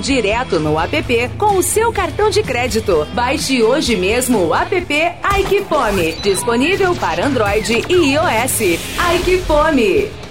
direto no app com o seu cartão de crédito. Baixe hoje mesmo o app Ai Que Fome, disponível para Android e iOS. Ai Que Fome!